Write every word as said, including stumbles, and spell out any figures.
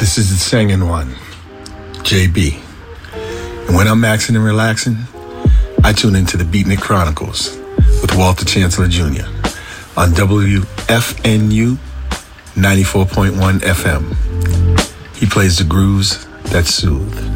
This is the singing one, J B. And when I'm maxing and relaxing, I tune into the Beatnik Chronicles with Walter Chancellor Junior on W F N U ninety-four point one F M. He plays the grooves that soothe.